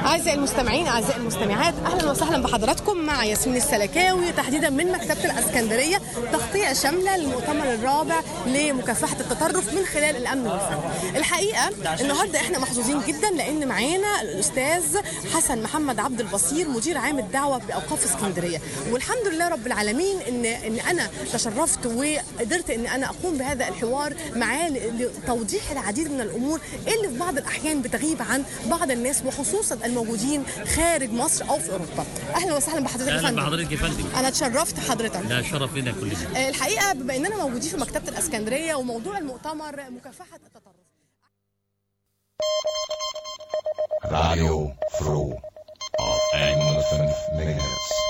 أعزائي المستمعين أعزائي المستمعات، أهلا وسهلا بحضراتكم مع ياسمين السلكاوي تحديدا من مكتبة الإسكندرية، تغطية شاملة للمؤتمر الرابع لمكافحة التطرف من خلال الأمن والفن. الحقيقة النهاردة احنا محظوظين جدا لأن معانا الأستاذ حسن محمد عبد البصير مدير عام الدعوة بأوقاف اسكندرية، والحمد لله رب العالمين إن أنا تشرفت وقدرت إن أنا أقوم بهذا الحوار معاه لتوضيح العديد من الأمور اللي في بعض الأحيان بتغيب عن بعض الناس وخصوصا الموجودين خارج مصر او في اوروبا. اهلا وسهلا بحضرتك يا فندم. اهلا بحضرتك يا فندم. انا اتشرفت حضرتك. لا شرف لنا كلنا. الحقيقه بما اننا موجودين في مكتبه الاسكندريه وموضوع المؤتمر مكافحه التطرف. راديو فرو auf 105 MHz.